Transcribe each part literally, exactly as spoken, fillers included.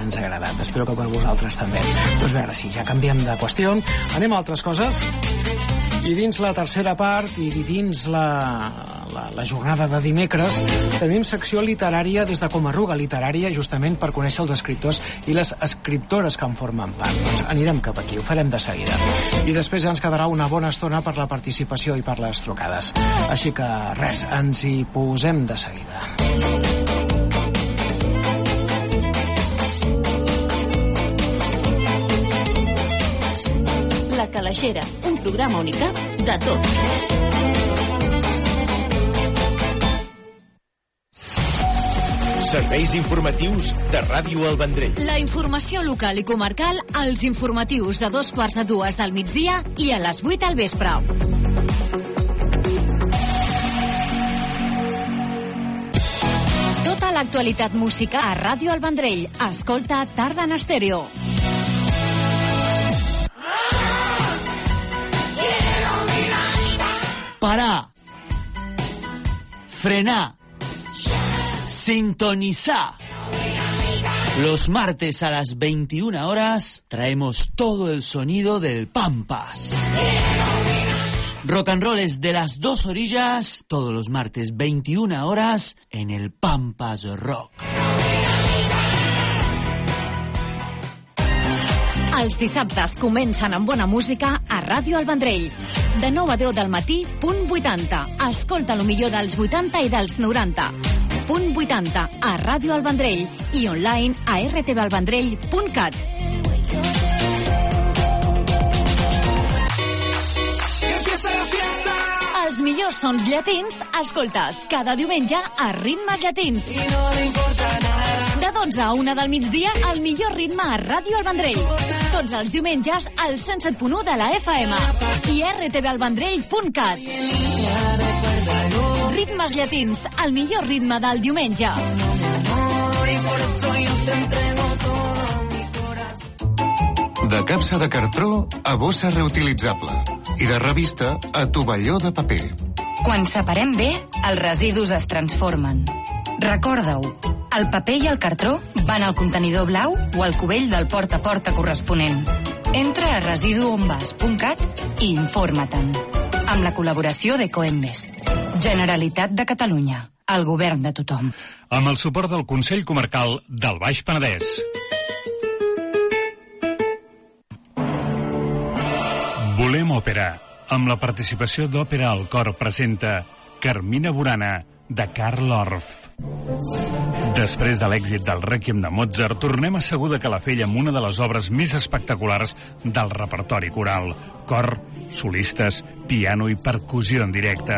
ens ha agradat. Espero que per vosaltres també. Doncs bé, ara sí, ja canviem de qüestió. Anem a altres coses. I dins la tercera part i dins la, la, la jornada de dimecres tenim secció literària des de Comarruga Literària, justament per conèixer els escriptors i les escriptores que en formen part. Doncs anirem cap aquí, ho farem de seguida. I després ja ens quedarà una bona estona per la participació i per les trucades. Així que res, ens hi posem de seguida. La Calaixera, un programa unicat de tot. Serveis informatius de Ràdio El Vendrell. La informació local i comarcal als informatius de dos quarts a dues del migdia i a les vuit al vespre. Tota l'actualitat musical a Ràdio El Vendrell. Escolta Tarda en Estèreo. Parar, frenar, sintonizar. Los martes a las veintiuna horas traemos todo el sonido del Pampas. Rock and roll es de las dos orillas, todos los martes veintiuna horas en el Pampas Rock. Els dissabtes comencen amb bona música a Ràdio El Vendrell. De nou a deu del matí, punt vuitanta. Escolta el millor dels vuitanta i dels noranta. Punt vuitanta a Ràdio El Vendrell i online a r t v el vendrell punt cat. Els millors sons llatins, escoltes cada diumenge a Ritmes Llatins. De dotze a una del migdia, el millor ritme a Ràdio El Vendrell. Tots els diumenges al cent set punt u de la F M i r t v el vendrell punt cat. Ritmes Llatins, el millor ritme del diumenge. De capsa de cartró a bossa reutilitzable i de revista a tovalló de paper. Quan separem bé, els residus es transformen. Recorda-ho, el paper i el cartró van al contenidor blau o al cubell del porta a porta corresponent. Entra a residuonvas punt cat i informa-te'n. Amb la col·laboració d'Ecoembes. Generalitat de Catalunya, el govern de tothom. Amb el suport del Consell Comarcal del Baix Penedès. Volem òpera, amb la participació d'Òpera al Cor presenta Carmina Burana, de Karl Orff. Després de l'èxit del Rèquiem de Mozart, tornem a Segur de Calafell amb una de les obres més espectaculars del repertori coral. Cor, solistes, piano i percussió en directe.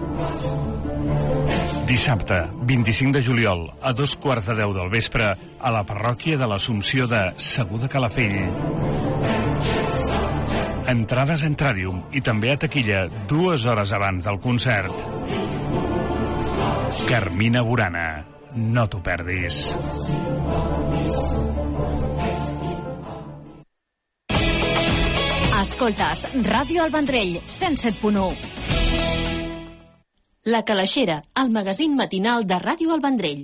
Dissabte, vint-i-cinc de juliol, a dos quarts de deu del vespre, a la parròquia de l'Assumpció de Segur de Calafell. Entrades a Entradium i també a taquilla dues hores abans del concert. Carmina Burana, no t'ho perdis. Escoltes Ràdio El Vendrell, cent set punt u. La Calaixera, el magazín matinal de Ràdio El Vendrell.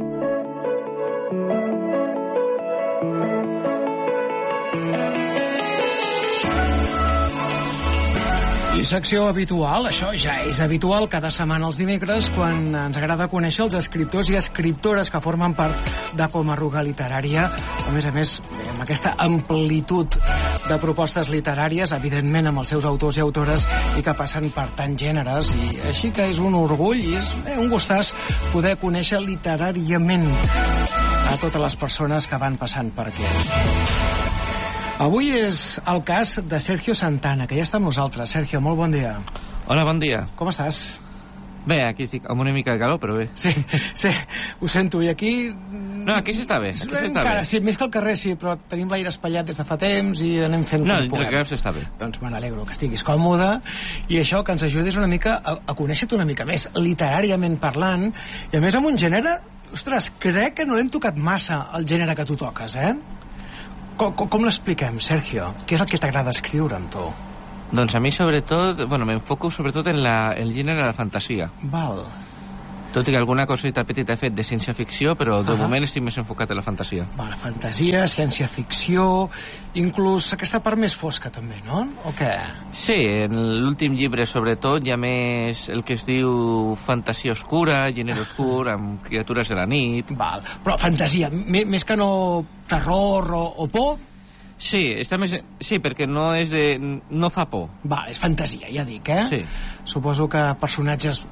I secció habitual, això ja és habitual cada setmana els dimecres, quan ens agrada conèixer els escriptors i escriptores que formen part de Comarruga Literària. A més a més, amb aquesta amplitud de propostes literàries, evidentment amb els seus autors i autores, i que passen per tants gèneres, i així que és un orgull i és eh, un gustàs poder conèixer literàriament a totes les persones que van passant per aquí. Avui és el cas de Sergio Santana, que ja està amb nosaltres. Sergio, molt bon dia. Hola, bon dia. Com estàs? Bé, aquí sí, amb una mica de calor, però bé. Sí, sí, ho sento. I aquí... No, aquí sí està bé. Aquí sí està encara, bé. Sí, més que al carrer, sí, però tenim l'aire espatllat des de fa temps i anem fent no, com puguem. No, que està bé. Doncs me n'alegro que estiguis còmode i això, que ens ajudis una mica a, a conèixer-te una mica més, literàriament parlant, i a més amb un gènere... Ostres, crec que no l'hem tocat massa, el gènere que tu toques, eh? Com, com, com l'expliquem, Sergio? Què és el que t'agrada escriure amb tu? Doncs a mi, sobretot, bueno, m'enfoco sobretot en la, el gènere de la fantasia. Val. Tot i que alguna coseta petita he fet de ciència-ficció, però de uh -huh. moment estic més enfocat en la fantasia. Va, fantasia, ciència-ficció, inclús aquesta part més fosca també, no? O què? Sí, en l'últim llibre sobretot hi ha més el que es diu fantasia oscura, gènere oscur, amb criatures de la nit. Val, però fantasia, més que no terror o, o por? Sí, està més... sí, perquè no és de... no fa por. Va, és fantasia, ja dic, eh? Sí. Suposo que personatges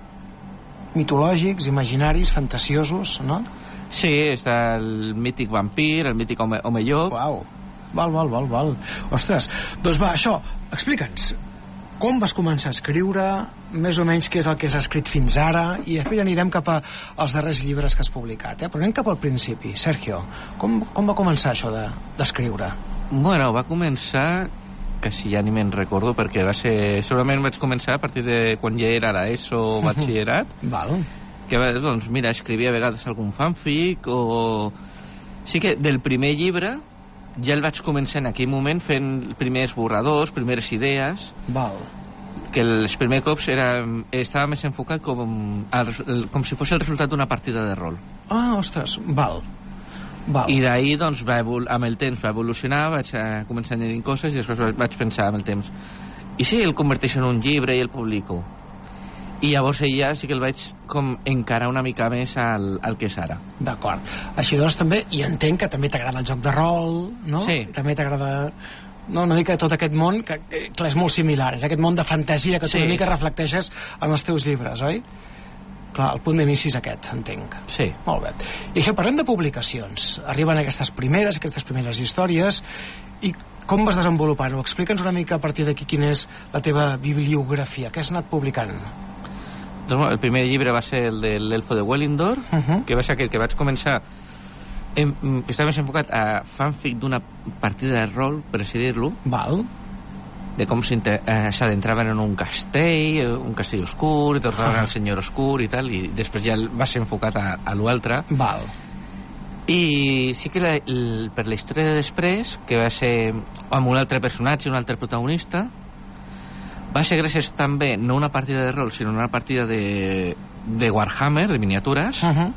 mitològics, imaginaris, fantasiosos, no? Sí, està el mític vampir, el mític home, home llop. Uau, val, val, val, val. Ostres, doncs va, això, explica'ns, com vas començar a escriure, més o menys què és el que has escrit fins ara, i després ja anirem cap als darrers llibres que has publicat, eh? Però anem cap al principi. Sergio, com, com va començar això d'escriure? De, bueno, va començar... que si ja ni me'n recordo, perquè va ser... segurament vaig començar a partir de quan ja era a l'ESO o batxillerat. Val. Que, doncs, mira, escrivia a vegades algun fanfic o... Sí que del primer llibre ja el vaig començar en aquell moment fent primers borradors, primeres idees. Val. Que els primers cops era, estava més enfocat com, el, com si fos el resultat d'una partida de rol. Ah, ostres, val. Val. I d'ahir, doncs, va amb el temps va evolucionar, vaig a començar a añadir coses i després vaig pensar amb el temps, i si el converteixo en un llibre i el publico? I llavors ja sí que el vaig com encarar una mica més al, al que és ara. D'acord. Així doncs també, i entenc que també t'agrada el joc de rol, no? Sí. També t'agrada... No, una mica tot aquest món que, que és molt similar, és aquest món de fantasia que tu sí. Una mica reflecteixes en els teus llibres, oi? Clar, el punt d'inici és aquest, entenc. Sí. Molt bé. I això, parlem de publicacions. Arriben aquestes primeres, aquestes primeres històries, i com vas desenvolupant-ho? Explica'ns una mica a partir d'aquí quina és la teva bibliografia. Què has anat publicant? Doncs, el primer llibre va ser el de l'Elfo de Wellingdor, uh -huh. que va ser aquell que vaig començar, en, que estava més enfocat a fanfic d'una partida de rol, per així dir-lo. Val. De com s'adentraven en un castell, un castell oscur, i tornaven ah. al senyor oscur i tal, i després ja va ser enfocat a, a l'altre. Val. I sí que la, el, per la història de després, que va ser amb un altre personatge, un altre protagonista, va ser gràcies també, no una partida de rol, sinó una partida de, de Warhammer, de miniatures, uh -huh.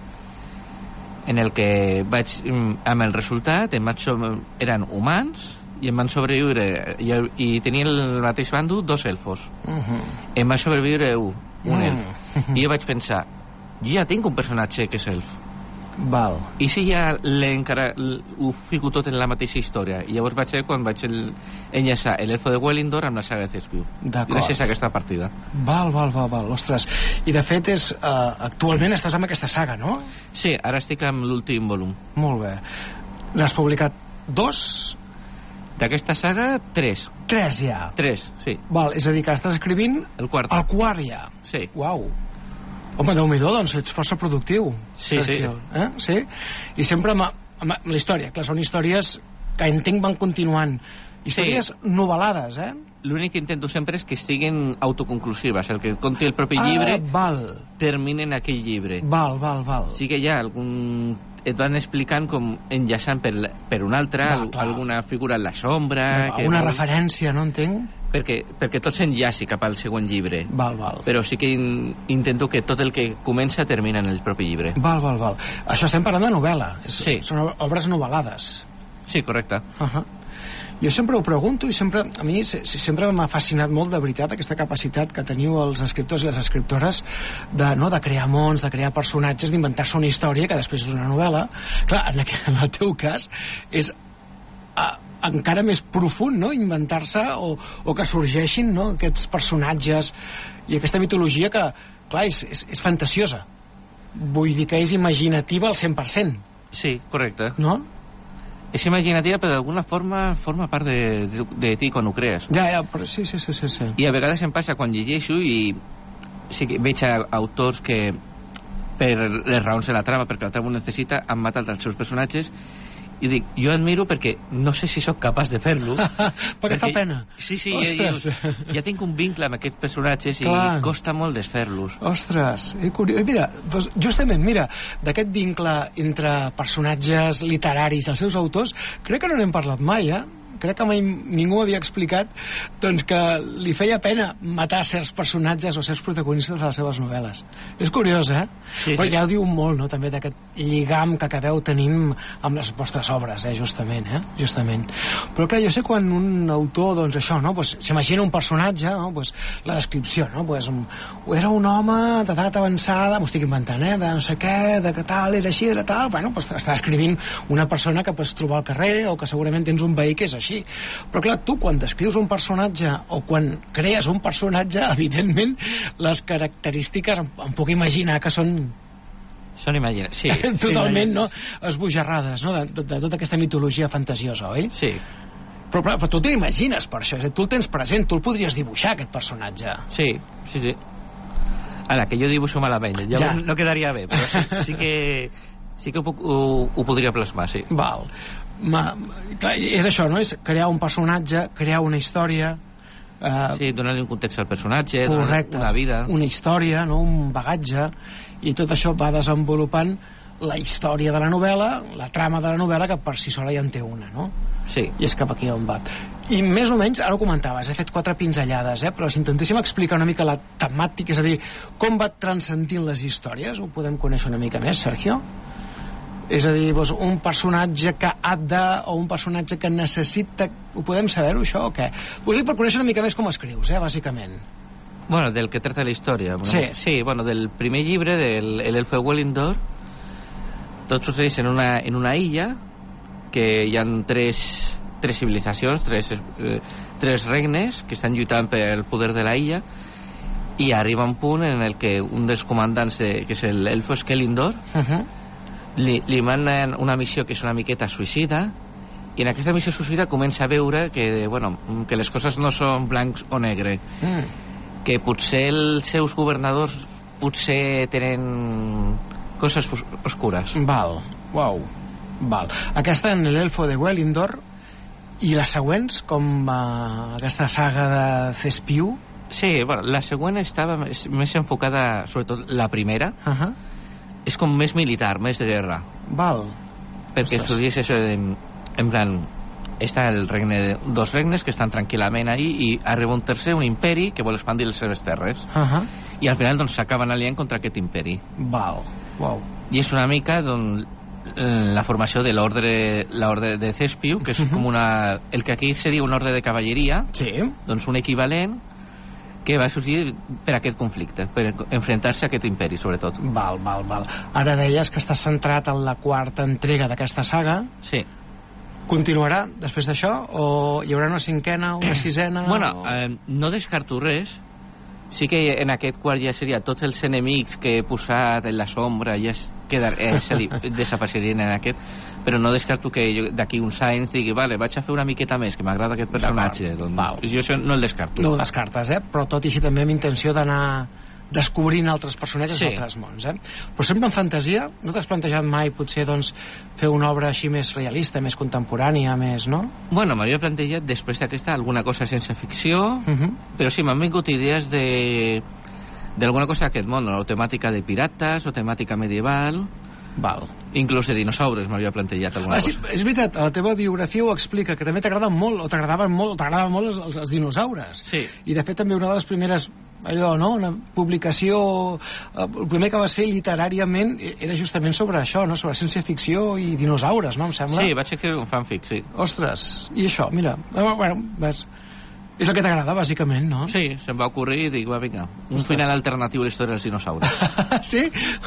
en el que vaig, amb el resultat, em vaig, eren humans, i em van sobreviure, i, i tenien el mateix bando dos elfos. Uh -huh. Em va sobreviure un, un elf. Uh -huh. I jo vaig pensar, jo ja tinc un personatge que és elf. Val. I si ja encara ho fico tot en la mateixa història? I llavors vaig ser quan vaig el, enllaçar l'Elfo de Wellingdor amb la saga de Thespiu. Gràcies a aquesta partida. Val, val, val, val. Ostres. I de fet, és, uh, actualment estàs amb aquesta saga, no? Sí, ara estic amb l'últim volum. Molt bé. N'has publicat dos? D'aquesta saga, tres. Tres ja? Tres, sí. Val, és a dir, que estàs escrivint... El quart. El quart ja? Sí. Uau. Home, Déu-n'hi-do, doncs ets força productiu. Sí, Sergio. sí. Eh? Sí? I sempre amb, amb la història. Clar, són històries que entenc van continuant. Històries sí. novel·lades, eh? L'únic que intento sempre és que estiguin autoconclusives. El que conti el propi ah, llibre val. termina en aquell llibre. Val, val, val. Sí que hi ha algun... et van explicant com enllaçant per, per un altre, val, alguna figura en la sombra... Val, que una no... referència, no entenc? Perquè, perquè tot s'enllaci cap al següent llibre. Val, val. Però sí que in, intento que tot el que comença termina en el propi llibre. Val, val, val. Això estem parlant de novel·la. Sí. Són obres novel·lades. Sí, correcte. Uh -huh. Jo sempre ho pregunto i sempre, a mi sempre m'ha fascinat molt, de veritat, aquesta capacitat que teniu els escriptors i les escriptores de, no, de crear mons, de crear personatges, d'inventar-se una història que després és una novel·la. Clar, en, aquest, en el teu cas és... Uh, encara més profund, no?, inventar-se o, o que sorgeixin, no?, aquests personatges i aquesta mitologia que, clar, és, és, és fantasiosa. Vull dir que és imaginativa al cent per cent. Sí, correcte. No? És imaginativa, però d'alguna forma forma part de, de, de ti quan ho crees. Ja, ja, però sí, sí, sí, sí, sí. I a vegades em passa quan llegeixo i sí que veig autors que per les raons de la trama, perquè la trama ho necessita, han matat els seus personatges i dic, jo admiro perquè no sé si sóc capaç de fer-lo. perquè fa pena. Sí, sí, ja, ja, ja tinc un vincle amb aquests personatges i Clar. costa molt desfer-los. Ostres, és curiós. Mira, doncs, justament, mira, d'aquest vincle entre personatges literaris i els seus autors, crec que no n'hem parlat mai, eh? crec que mai ningú havia explicat doncs, que li feia pena matar certs personatges o certs protagonistes de les seves novel·les. És curiós, eh? Sí, però sí. Ja ho diu molt, no?, també d'aquest lligam que acabeu tenint amb les vostres obres, eh? Justament, eh? Justament. Però clar, jo sé quan un autor, doncs això, no?, pues, s'imagina un personatge, no?, pues, la descripció, no?, pues, era un home d'edat avançada, m'ho estic inventant, eh?, de no sé què, de que tal, era així, era tal, bueno, pues, està escrivint una persona que pots trobar al carrer o que segurament tens un veí que és així. Però clar, tu quan descrius un personatge o quan crees un personatge, evidentment les característiques em, em puc imaginar que són són imagina... sí, totalment, sí, no?, esbojarrades, no?, de, de, de tota aquesta mitologia fantasiosa, oi? Sí. Però, però, però tu t'imagines per això, tu el tens present, tu el podries dibuixar, aquest personatge. Sí, sí, sí. Ara, que jo dibuixo malament, ja, ja. no quedaria bé, però sí, sí que sí que ho, puc, ho, ho podria plasmar, sí. Val. Ma, clar, és això, no? És crear un personatge, crear una història... Eh, sí, donar-li un context al personatge, correcte, una vida... una història, no? Un bagatge, i tot això va desenvolupant la història de la novel·la, la trama de la novel·la, que per si sola ja en té una, no? Sí. I és cap aquí on va. I més o menys, ara ho comentaves, he fet quatre pinzellades, eh? Però si intentéssim explicar una mica la temàtica, és a dir, com va transcendint les històries, ho podem conèixer una mica més, Sergio? És a dir, doncs, un personatge que ha de, o un personatge que necessita... Ho podem saber-ho, això, o què? Ho dic per conèixer una mica més com escrius, eh, bàsicament. Bueno, del que tracta la història. Bueno, sí. Sí, bueno, del primer llibre, del el Elfo de Wellindor, tot succeeix en una, en una illa, que hi ha tres, tres civilitzacions, tres, eh, tres regnes que estan lluitant per el poder de la illa, i arriba un punt en el que un dels comandants, de, que és l'Elfo Skelindor, uh-huh. Li, li manden una missió que és una miqueta suïcida, i en aquesta missió suïcida comença a veure que, bueno, que les coses no són blancs o negre, mm. que potser els seus governadors potser tenen coses oscures. Val, uau, val. Aquesta en l'Elfo de Wellindor, i les següents, com uh, aquesta saga de Cespiu? Sí, bueno, la següent estava més, més enfocada, sobretot la primera, uh-huh. és com més militar, més de guerra. Val. Perquè estudies això de, en plan, està el regne de, dos regnes que estan tranquil·lament ahí, i arriba un tercer, un imperi que vol expandir les seves terres. Uh-huh. I al final doncs s'acaben aliant contra aquest imperi. Val. Wow. I és una mica doncs, la formació de l'ordre l'ordre de Cespiu, que és uh-huh. com una... el que aquí seria un ordre de cavalleria, sí. Doncs un equivalent que va sorgir per aquest conflicte, per enfrontar-se a aquest imperi, sobretot. Val, val, val. Ara deies que està centrat en la quarta entrega d'aquesta saga. Sí. Continuarà després d'això? O hi haurà una cinquena, una sisena? Bueno, o... eh, no descarto res. Sí que en aquest quart ja seria tots els enemics que he posat en la sombra, ja es quedar, eh, se li, desapareixerien en aquest, però no descarto que d'aquí uns anys digui, vale, vaig a fer una miqueta més, que m'agrada aquest personatge. Doncs, jo això no el descarto. No ho descartes, eh? Però tot i així també amb intenció d'anar descobrint altres personatges sí. d'altres mons, eh? Però sempre en fantasia, no t'has plantejat mai potser doncs fer una obra així més realista, més contemporània, més, no? Bueno, m'havia plantejat després d'aquesta alguna cosa sense ficció, uh-huh. però sí, m'han vingut idees de d'alguna cosa d'aquest món, o temàtica de pirates, o temàtica medieval... Val. Inclús de dinosaures m'havia plantejat alguna ah, sí, cosa. És veritat, a la teva biografia ho explica, que també t'agraden molt, o t'agradaven molt, o t'agradaven molt els, els, els dinosaures. Sí. I de fet també una de les primeres, allò, no?, una publicació, el primer que vas fer literàriament era justament sobre això, no?, sobre ciència-ficció i dinosaures, no?, em sembla. Sí, vaig escriure un fanfic, sí. Ostres, i això, mira, bueno, ves... És el que t'agrada, bàsicament, no? Sí, se'm va ocorrir i dic, va, vinga, un Ostres. final alternatiu a la història dels dinosaures. Sí?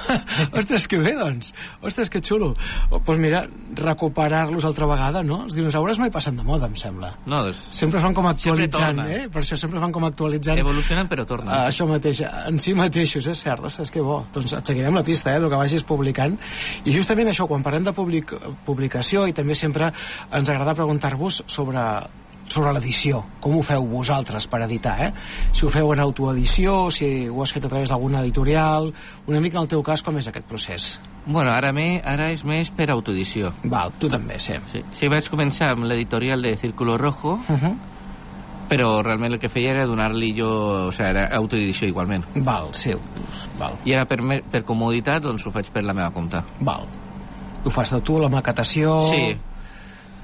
Ostres, que bé, doncs. Ostres, que xulo. Doncs pues mira, recuperar-los altra vegada, no? Els dinosaures mai passen de moda, em sembla. No, doncs... Sempre fan com actualitzant, eh? Per això sempre fan com actualitzant. Evolucionen, però tornen. Uh, això mateix, en si mateixos, és cert. Ostres, que bo. Doncs et seguirem la pista, eh, del que vagis publicant. I justament això, quan parlem de public publicació, i també sempre ens agrada preguntar-vos sobre... sobre l'edició, com ho feu vosaltres per editar, eh? Si ho feu en autoedició, si ho has fet a través d'alguna editorial, una mica en el teu cas, com és aquest procés? Bueno, ara, me, ara és més per autoedició. Val, tu també, sí. Sí, sí vaig començar amb l'editorial de Círculo Rojo, uh-huh. però realment el que feia era donar-li jo, o sigui, era autoedició igualment. Val, sí, val. I ara per, per comoditat, doncs ho faig per la meva compte. Val. Ho fas de tu, la maquetació... Sí.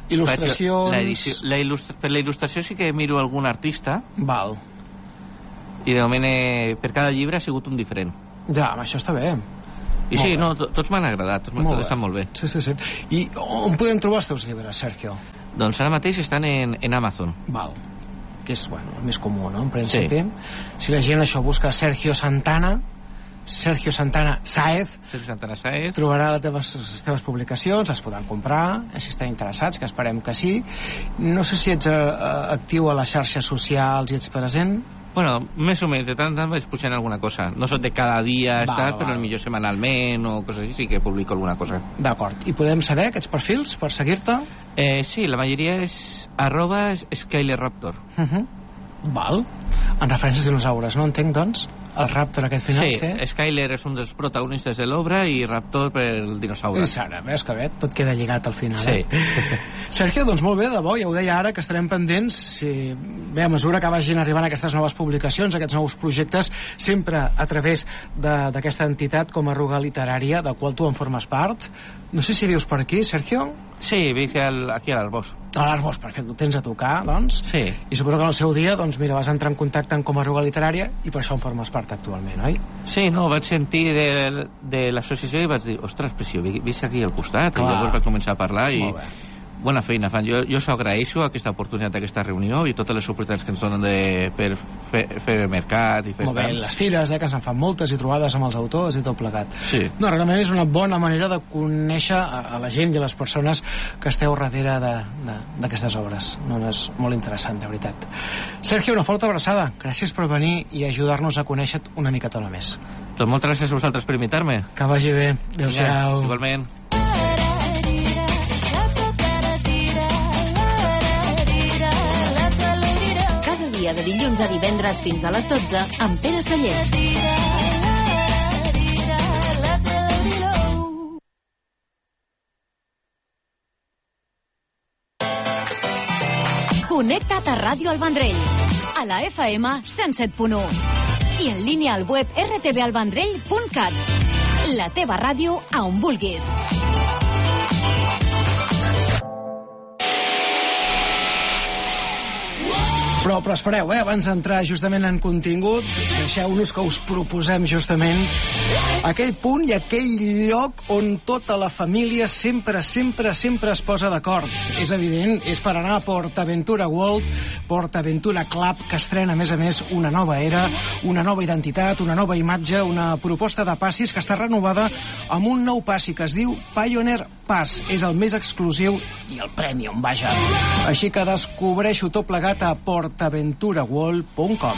Il·lustracions... La edició, la il·lustra... Per la il·lustració sí que miro algun artista. Val. I de moment, eh, per cada llibre ha sigut un diferent. Ja, això està bé. I molt sí, bé. No, tots m'han agradat, tots, tots estan molt bé. Sí, sí, sí. I on podem trobar els teus llibres, Sergio? Doncs ara mateix estan en, en Amazon. Val. Que és, bueno, el més comú, no?, en principi. Sí. Si la gent això busca Sergio Santana, Sergio Santana Sáez, Sergio Santana Sáez, trobarà les teves, les teves publicacions, les podran comprar, si estan interessats, que esperem que sí. No sé si ets uh, actiu a les xarxes socials i ets present. Bueno, més o menys, de tant en tant vaig pujant alguna cosa. No soc de cada dia va, estar, va, però va. Millor setmanalment o coses així, sí que publico alguna cosa. D'acord. I podem saber aquests perfils per seguir-te? Eh, sí, la majoria és arroba Skyler Raptor. Uh -huh. Val. En referències a dinosaures, no entenc, doncs? El Raptor aquest final, sí? Sí, Skyler és un dels protagonistes de l'obra i Raptor per el dinosaure. I Sara, veus que bé, tot queda lligat al final. Sí. Eh? Sergio, doncs molt bé, de bo, ja ho deia ara, que estarem pendents, si, bé, a mesura que vagin arribant aquestes noves publicacions, aquests nous projectes, sempre a través d'aquesta entitat com a Arruga Literària, del qual tu en formes part. No sé si vius per aquí, Sergio? Sí, visc aquí a l'Arbós. A l'Arbós, perfecte, ho tens a tocar, doncs. Sí. I suposo que al seu dia, doncs mira, vas entrar en contacte amb com a Arruga Literària i per això en formes part actualment, oi? Sí, no, vaig sentir de, de l'associació i vaig dir, ostres, però si jo visc aquí al costat, Clar. i llavors vaig començar a parlar i... Molt bé. Bona feina fan. Jo, jo s'ho agraeixo, aquesta oportunitat d'aquesta reunió i totes les oportunitats que ens donen de, per fer, fer mercat i fer Molt bé, estants. les fires, eh, que se'n fan moltes i trobades amb els autors i tot plegat. Sí. No, realment és una bona manera de conèixer a, a la gent i a les persones que esteu darrere d'aquestes obres. No, no, és molt interessant, de veritat. Sergio, una forta abraçada. Gràcies per venir i ajudar-nos a conèixer una micatona més. Doncs moltes gràcies a vosaltres per invitar-me. Que vagi bé. Adéu-siau. Igualment. De dilluns a divendres fins a les dotze amb Pere Sallent. Connecta't a Ràdio El Vendrell, a la F M cent set punt u i en línia al web r t v al vendrell punt cat. La teva ràdio a on vulguis. Però, però espereu, eh? Abans d'entrar justament en contingut, deixeu-nos que us proposem justament aquell punt i aquell lloc on tota la família sempre, sempre, sempre es posa d'acord. És evident, és per anar a PortAventura World, PortAventura Club, que estrena, a més a més, una nova era, una nova identitat, una nova imatge, una proposta de passis que està renovada amb un nou passi que es diu Pioneer Pass. És el més exclusiu i el premium, vaja. Així que descobreixo tot plegat a portaventura world punt com.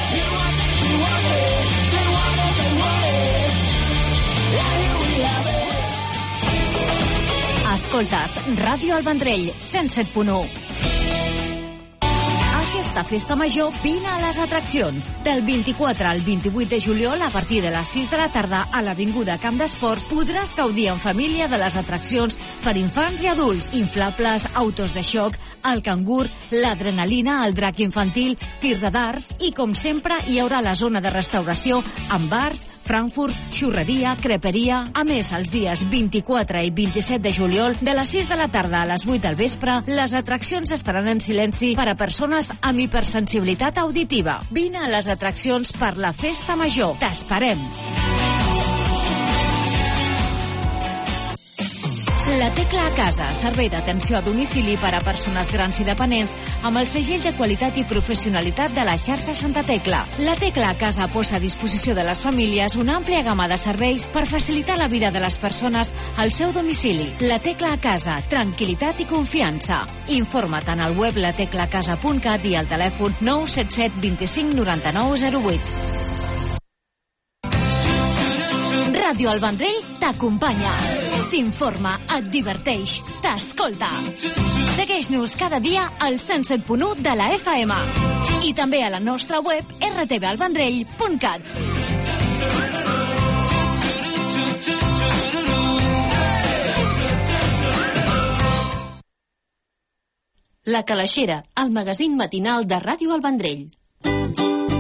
Escoltes Ràdio El Vendrell, cent set punt u. Aquesta festa major, vine a les atraccions. Del vint-i-quatre al vint-i-vuit de juliol, a partir de les sis de la tarda, a l'Avinguda Camp d'Esports, podràs gaudir en família de les atraccions per infants i adults. Inflables, autos de xoc, el cangur, l'adrenalina, el drac infantil, tir de darts i, com sempre, hi haurà la zona de restauració amb bars, frankfurts, xurreria, creperia. A més, els dies vint-i-quatre i vint-i-set de juliol, de les sis de la tarda a les vuit del vespre, les atraccions estaran en silenci per a persones amb hipersensibilitat auditiva. Vine a les atraccions per la festa major. T'esperem! La Tecla a Casa, servei d'atenció a domicili per a persones grans i dependents amb el segell de qualitat i professionalitat de la xarxa Santa Tecla. La Tecla a Casa posa a disposició de les famílies una àmplia gamma de serveis per facilitar la vida de les persones al seu domicili. La Tecla a Casa, tranquil·litat i confiança. Informa't en el web la tecla casa punt cat i al telèfon nou set set dos cinc nou nou zero vuit. Ràdio El Vendrell t'acompanya, t'informa, et diverteix, t'escolta. Segueix-nos cada dia al cent set punt u de la F M i també a la nostra web r t v al vendrell punt cat. La Calaixera, el magazín matinal de Ràdio El Vendrell.